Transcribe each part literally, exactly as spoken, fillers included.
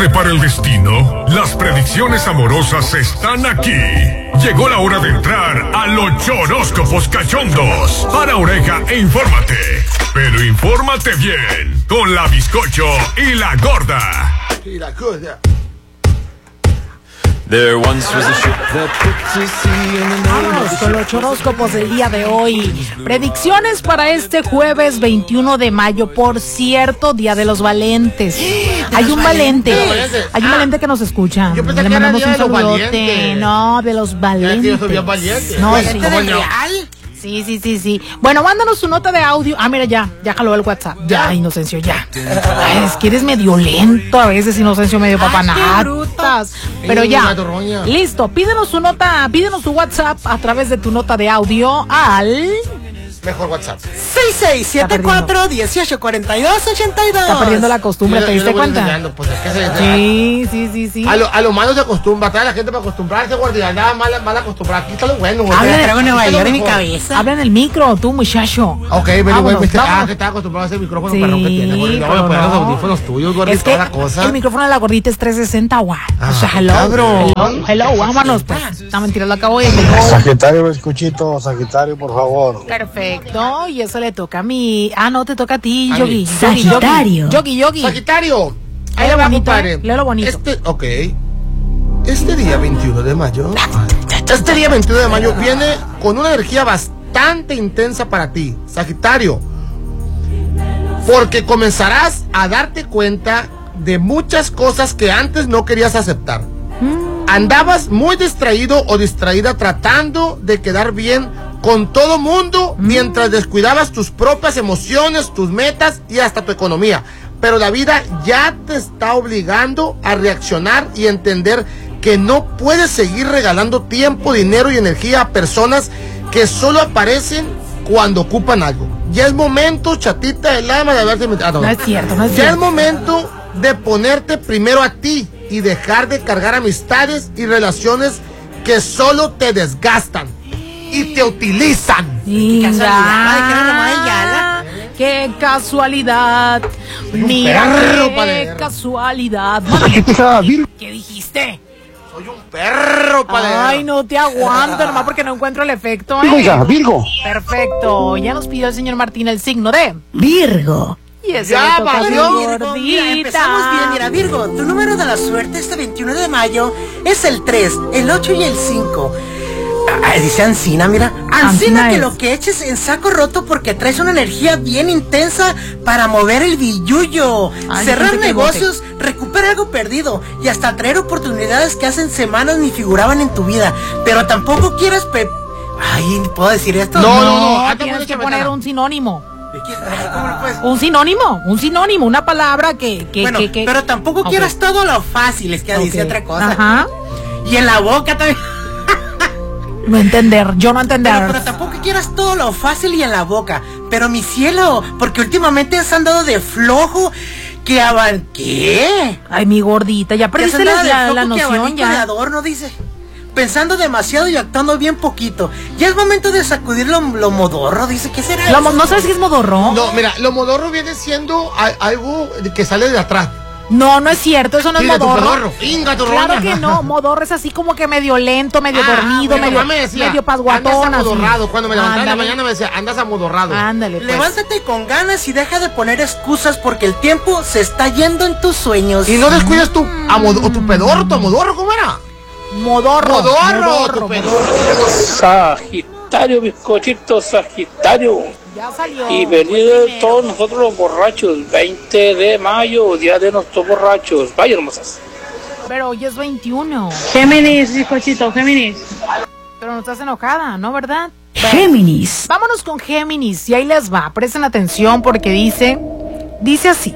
¿Preparaste para el destino? Las predicciones amorosas están aquí. Llegó la hora de entrar a los choróscopos cachondos. Para oreja e infórmate. Pero infórmate bien con la Bizcocho y la Gorda. Y la Gorda. There once was a ship that put to sea and the name Vamos con los horóscopos del día de hoy. Predicciones para este jueves veintiuno de mayo. Por cierto, Día de los Valentes. Hay un valente. Hay un valente que nos escucha. Yo pensé Le que era mandamos Día un de los saludote. Valientes. No, de los valentes. No, sí. real? Sí, sí, sí, sí. Bueno, mándanos su nota de audio. Ah, mira, ya, ya jaló el WhatsApp. Ya, Inocencio, ya. Ay, es que eres medio lento a veces, Inocencio, medio papanatas. Pero ya, listo. Pídenos su nota, pídenos su WhatsApp a través de tu nota de audio al... Mejor WhatsApp. seis seis siete cuatro, uno ocho cuatro dos, ocho dos. Está perdiendo la costumbre, Yo- ¿te yo diste le voy cuenta? enseñando, pues, es que se- Sí, sí, sí, sí. A lo, a lo malo se acostumbra, trae a la gente para acostumbrarse, guardia, nada mal, mal acostumbrada. Aquí está lo bueno, güey. Habla de- Traigo Nueva Aquí está York lo en mi mejor. cabeza. Habla en el micro, tú, muchacho. Ok, very Vámonos, well, mister. Ah, vámonos. que estaba acostumbrado a ese micrófono Sí, perrón que tiene, güey. No voy a pero poner los no. audífonos tuyos, güey, Es que toda la cosa. el micrófono de la gordita es trescientos sesenta watts. Ah, O sea, hello. cabrón. Hello, hello, vámonos, pues. No, mentira, lo acabo de decir. Sagitario, escuchito, Sagitario, por favor. Perfecto, y eso le toca a mí. Ah, no, te toca a ti, A Yogi. mí. Yogi, Sagitario. Yogi, Yogi. Sagitario. Ahí Léelo le va, bonito, compadre. léelo bonito. Este, ok. Este día veintiuno de mayo. Este día veintiuno de mayo viene con una energía bastante intensa para ti, Sagitario. Porque comenzarás a darte cuenta de muchas cosas que antes no querías aceptar. Andabas muy distraído o distraída tratando de quedar bien con todo mundo mientras descuidabas tus propias emociones, tus metas y hasta tu economía. Pero la vida ya te está obligando a reaccionar y entender que no puedes seguir regalando tiempo, dinero y energía a personas que solo aparecen cuando ocupan algo. Ya es momento, chatita del alma, de haberte metido. Ah, no. No es cierto, no es Ya cierto. es momento de ponerte primero a ti y dejar de cargar amistades y relaciones que solo te desgastan y te utilizan. Mira, qué casualidad. Mira, perro, qué padre. casualidad. ¿Qué dijiste? Soy un perro, padre. Ay, no te aguanto, nomás porque no encuentro el efecto. ¿eh? Oiga, Virgo. Perfecto. Ya nos pidió el señor Martín el signo de Virgo. Y ese Ya le toca a valió. mi Virgo, mira, gordita. empezamos bien, mira, Virgo, tu número de la suerte este veintiuno de mayo es el tres, el ocho y el cinco. Ah, dice Ancina, mira, Ancina Ancina que es. lo que eches en saco roto porque traes una energía bien intensa para mover el billullo, Ay, cerrar gente que negocios, recuperar algo perdido y hasta traer oportunidades que hacen semanas ni figuraban en tu vida, pero tampoco quieras pe... Ay, ¿puedo decir esto? No, No, no, no, anda, tienes mucha que poner ventana. un sinónimo. Ay, ¿cómo lo puedes? Un sinónimo, un sinónimo, una palabra que... que, Bueno, que, que- pero tampoco Ok. quieras todo lo fácil, es que Ok. dice otra cosa. Ajá. Y en la boca también. No entender, yo no entender. Pero, pero tampoco quieras todo lo fácil y en la boca. Pero mi cielo, porque últimamente has andado de flojo que aban... ¿Qué? Ay, mi gordita, ya Que has perdiste andado la, de la, flojo la que noción abanico de ya. adorno, dice. Pensando demasiado y actuando bien poquito. Ya es momento de sacudir lo, lo modorro, dice. ¿Qué será Lo- eso? ¿No sabes qué es modorro? No, mira, lo modorro viene siendo a- algo que sale de atrás. No, no es cierto, eso no es Inga tu modorro. pedorro, inga tu Claro roña. que no, modorro es así como que medio lento, medio Ah, dormido, bueno, medio, mamá me decía, medio pasguatón. Andas así. amodorrado. Cuando me levantaba en la Ándale. mañana me decía, andas amodorrado. Ándale, pues. Levántate con ganas y deja de poner excusas porque el tiempo se está yendo en tus sueños. Y no descuides tu, amodo- o tu pedorro, tu amodorro, ¿cómo era? Modorro. Modorro, tu pedorro. Sagitario, bizcochito, Sagitario. Ya salió. Y venido de todos nosotros los borrachos, veinte de mayo, día de nuestros borrachos. Vaya hermosas. Pero hoy es veintiuno. Géminis, bizcochito, Géminis. Pero no estás enojada, ¿no, verdad? Géminis. Vámonos con Géminis y ahí les va. Presten atención porque dice, dice así.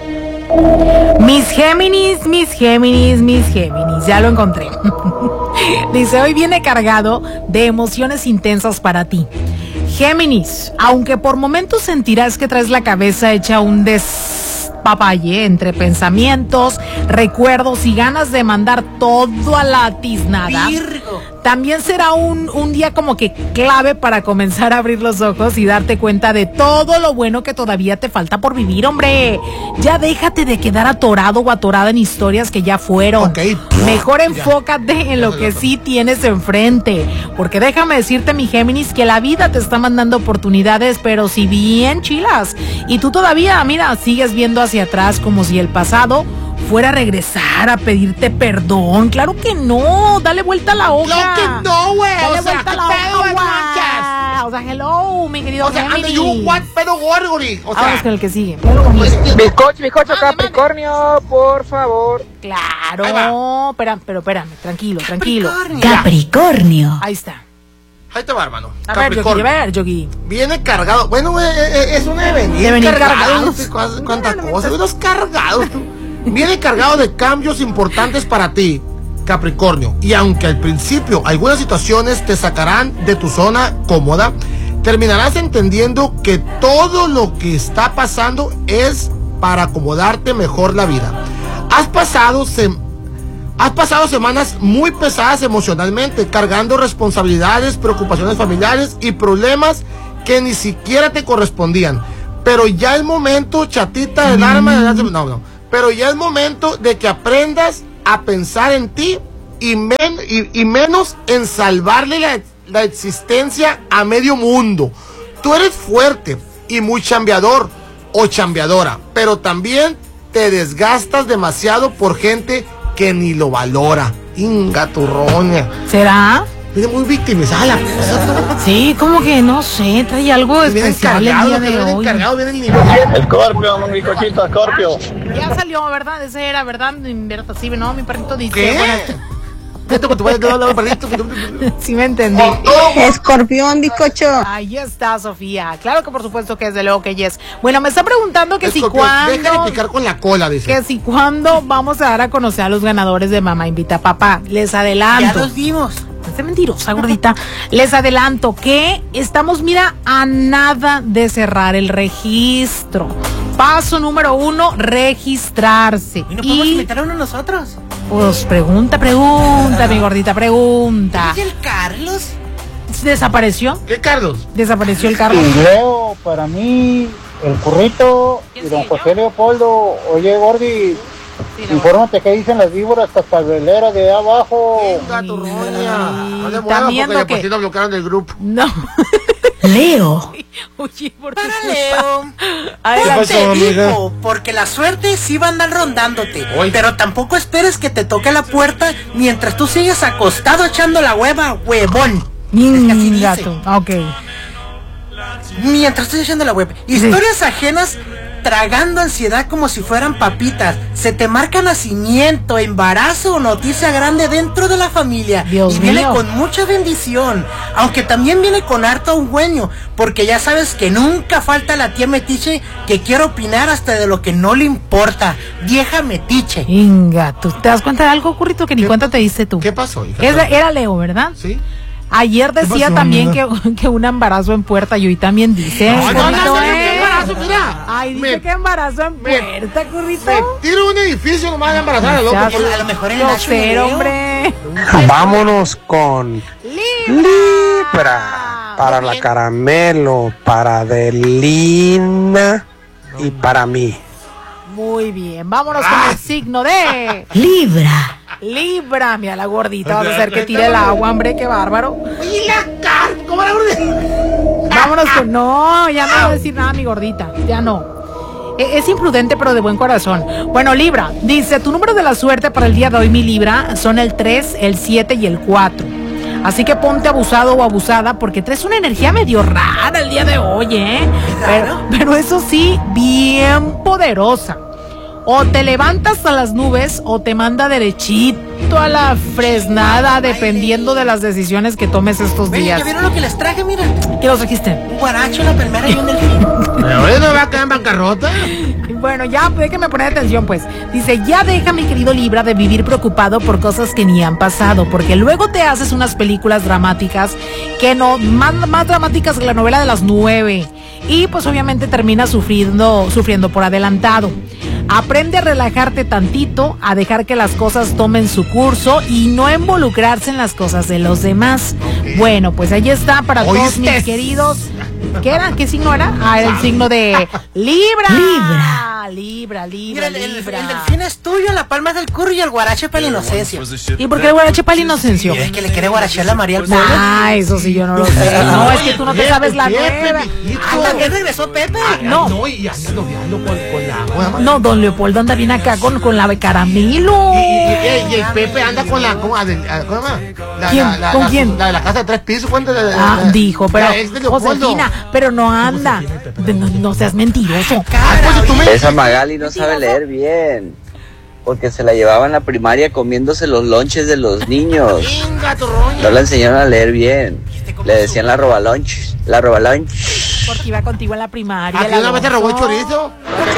Mis Géminis, mis Géminis, mis Géminis. Ya lo encontré. Dice, hoy viene cargado de emociones intensas para ti. Géminis, aunque por momentos sentirás que traes la cabeza hecha un despapalle entre pensamientos, recuerdos y ganas de mandar todo a la tiznada, Virgo. También será un, un día como que clave para comenzar a abrir los ojos y darte cuenta de todo lo bueno que todavía te falta por vivir, hombre. Ya déjate de quedar atorado o atorada en historias que ya fueron. Okay. Mejor enfócate en lo que sí tienes enfrente. Porque déjame decirte, mi Géminis, que la vida te está mandando oportunidades, pero si bien chilas. Y tú todavía, mira, sigues viendo hacia atrás como si el pasado fuera a regresar a pedirte perdón. Claro que no, dale vuelta a la hoja. Claro que no, güey. Dale O sea, vuelta a ¿qué la pedo, hoja, güey? O sea, hello, mi querido O sea, ande Géminis. yo, what pedo gorgori. O sea, Vamos con el que sigue. Bizcocho, bizcocho, Capricornio, por favor. Claro, espera, pero espérame, tranquilo, tranquilo. Capricornio. Ahí está. ahí te va, hermano. A ver, Yogi, a ver, Yogi. Viene cargado. Bueno, güey, eh, eh, es una de venir, De venir cargado. cargados. No sé cuántas cuántas cosas. Unos cargados. Tú. Viene cargado de cambios importantes para ti, Capricornio. Y aunque al principio algunas situaciones te sacarán de tu zona cómoda, terminarás entendiendo que todo lo que está pasando es para acomodarte mejor la vida. Has pasado sem- Has pasado semanas muy pesadas emocionalmente, cargando responsabilidades, preocupaciones familiares y problemas que ni siquiera te correspondían. Pero ya es momento, chatita del arma, de... no, no. Pero ya es momento de que aprendas a pensar en ti y, men- y, y menos en salvarle la, la existencia a medio mundo. Tú eres fuerte y muy chambeador o chambeadora, pero también te desgastas demasiado por gente que ni lo valora. Inga turroña. ¿Será? Viene muy victimizada la cosa. Sí, como que no sé, trae algo Viene especial el encargado, día que de viene hoy. encargado, viene el nivel. Scorpio, mi bizcochito, Scorpio. Ya salió, ¿verdad? Ese era, ¿verdad? ¿Verdad? Sí, no, mi perrito dice. ¿Qué? Bueno, Esto que tú vayas a dar al perrito. sí me entendí. Escorpión, bizcocho. Ahí está, Sofía. Claro que por supuesto que es de luego que yes. Bueno, me está preguntando que si Escorpión, deja de cuándo, picar con la cola, dice. que si cuándo vamos a dar a conocer a los ganadores de Mamá Invita a Papá. Les Ya adelanto. los vimos. No sé, mentirosa, gordita. Les adelanto que estamos, mira, a nada de cerrar el registro. Paso número uno, registrarse. ¿Y no podemos Y, invitar a uno nosotros? pues, pregunta, pregunta, mi gordita, pregunta. ¿Y el Carlos? ¿Desapareció? ¿Qué, Carlos? ¿Desapareció el Carlos? Y Leo, para mí, el currito y don José Leopoldo. Oye, Gordi, infórmate qué dicen las víboras cascabeleras de abajo. Inga turroña. No le Está muevas porque viendo de por que- sí lo bloquearon del grupo. No. Leo. Oye, por tu Para culpa. Leo. Adelante. pasó, Te amiga? digo, porque la suerte sí va a andar rondándote. Oy. Pero tampoco esperes que te toque la puerta mientras tú sigues acostado echando la hueva, huevón. Es que así dice. Gato. Ok. Mientras estoy echando la hueva. Historias ajenas tragando ansiedad como si fueran papitas. Se te marca nacimiento, embarazo o noticia grande dentro de la familia. Dios y viene mío. con mucha bendición. Aunque también viene con harto ungüeño. Porque ya sabes que nunca falta la tía metiche que quiere opinar hasta de lo que no le importa. Vieja metiche. Inga, ¿tú te das cuenta de algo, currito, que ni cuenta te diste tú? ¿Qué pasó, hija? Era, era Leo, ¿verdad? ¿Sí? Ayer decía pasó, también amiga? que, que un embarazo en puerta y hoy también dice. No, no, currito, no, no, ¿eh? qué embarazo, mira. Ay, dice Me- que embarazo en me- puerta, currito. Me tiro un edificio nomás de embarazada, loco. Ya, por- A lo mejor el Nacho grosero, Leo. hombre. Vámonos con Libra para la Caramelo, para Adelina y para mí. Muy bien, vámonos con el signo de Libra. Libra. Mira la gordita, vas a hacer que tire el agua, hombre, qué bárbaro. Y la car... ¿Cómo la gordita? Vámonos con... No, ya no voy a decir nada, mi gordita, ya no. E- Es imprudente, pero de buen corazón. Bueno, Libra, dice, tu número de la suerte para el día de hoy, mi Libra, son el tres, el siete y el cuatro. Así que ponte abusado o abusada porque traes una energía medio rara el día de hoy, ¿eh? Pero, pero eso sí, bien poderosa. O te levantas a las nubes o te manda derechito a la fresnada, dependiendo de las decisiones que tomes estos Ven, días. ¿ya vieron lo que les traje? Mira. ¿Qué los trajiste? Un guaracho, la primera y un delfín. Pero hoy no va a quedar en bancarrota. Bueno, ya, déjame poner atención, pues. Dice, ya deja, mi querido Libra, de vivir preocupado por cosas que ni han pasado, porque luego te haces unas películas dramáticas que no, más, más dramáticas que la novela de las nueve. Y pues obviamente terminas sufriendo, sufriendo por adelantado. Aprende a relajarte tantito, a dejar que las cosas tomen su curso y no involucrarse en las cosas de los demás. Okay. Bueno, pues ahí está para ¿Oíste? Todos mis queridos. ¿Qué era? ¿Qué signo era? Ah, era el signo de Libra. Libra. Libra, Libra, Mira, el, Libra. El, el delfín es tuyo, la palma es del curro y el guarache para la inocencia. ¿Y por qué el guarache para la inocencia? Es que le quiere guarachear la María al pueblo. Ah, eso sí yo no lo sé. No, es que tú no te sabes la nueva. Ah, ¿también regresó Pepe? No. No, y anda noviando con, con la... No, don Leopoldo anda bien acá con, con la de caramelo. Y, y, y, y el Pepe anda con la... ¿Cómo se llama? ¿Quién? La, ¿Con la, quién? La de la casa de tres pisos. ¿Cuánto? La, ah, la, dijo, pero... Josefina, pero no anda. No, no seas mentiroso. Esa Magali no sabe leer bien, porque se la llevaba en la primaria comiéndose los lonches de los niños. No la enseñaron a leer bien. Le decían la roba lunch, la roba lunch. Porque iba contigo en la primaria. ¿A ti una vez te robó el chorizo?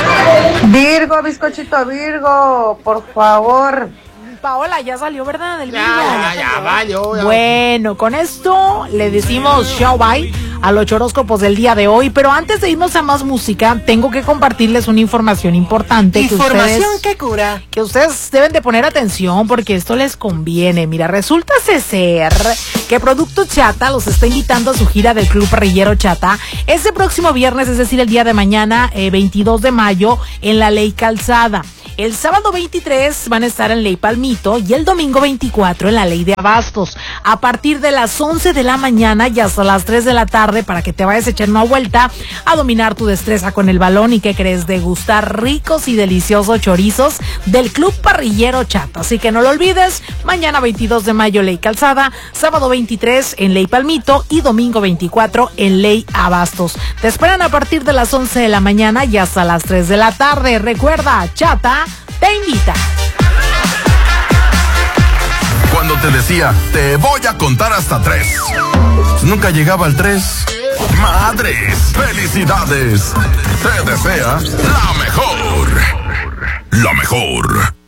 Virgo, bizcochito Virgo, por favor. Paola, ya salió, ¿verdad? Del ya, ya, ya, ya, valió. Ya. Bueno, con esto le decimos show bye a los horóscopos del día de hoy, pero antes de irnos a más música, tengo que compartirles una información importante. Información que, ustedes, que cura. Que ustedes deben de poner atención porque esto les conviene. Mira, resulta ser que Producto Chata los está invitando a su gira del Club Parrillero Chata este próximo viernes, es decir, el día de mañana, eh, veintidós de mayo, en la Ley Calzada. El sábado veintitrés van a estar en Ley Palmito y el domingo veinticuatro en la Ley de Abastos. A partir de las once de la mañana y hasta las tres de la tarde para que te vayas a echar una vuelta a dominar tu destreza con el balón y que crees degustar ricos y deliciosos chorizos del Club Parrillero Chata. Así que no lo olvides, mañana veintidós de mayo Ley Calzada, sábado veintitrés en Ley Palmito y domingo veinticuatro en Ley Abastos. Te esperan a partir de las once de la mañana y hasta las tres de la tarde. Recuerda, Chata te invita. Cuando te decía, te voy a contar hasta tres, nunca llegaba al tres. Madres, felicidades. Te desea la mejor. La mejor.